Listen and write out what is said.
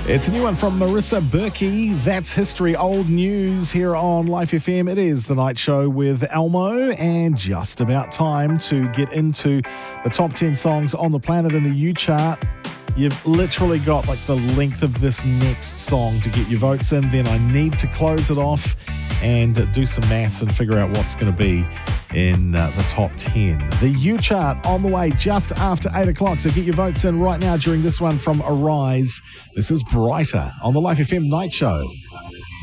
It's a new one from Marissa Berkey. That's history, old news here on Life FM. It is the night show with Elmo, and just about time to get into the top 10 songs on the planet in the U chart. You've literally got like the length of this next song to get your votes in. Then I need to close it off and do some maths and figure out what's going to be in the top 10. The U chart on the way just after 8 o'clock. So get your votes in right now during this one from Arise. This is Brighter on the Life FM Night Show.